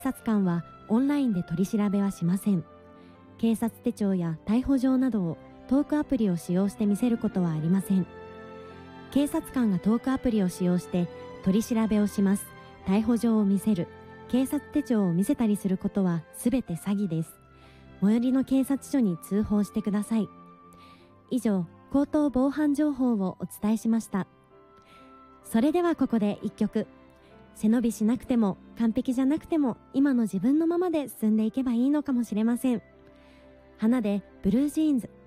警察官はオンラインで取り調べはしません。警察手帳や逮捕状などをトークアプリを使用して見せることはありません。警察官がトークアプリを使用して取り調べをします、逮捕状を見せる、警察手帳を見せたりすることはすべて詐欺です。最寄りの警察署に通報してください。以上、口頭防犯情報をお伝えしました。それではここで一曲。背伸びしなくても完璧じゃなくても今の自分のままで進んでいけばいいのかもしれません。花でブルージーンズ。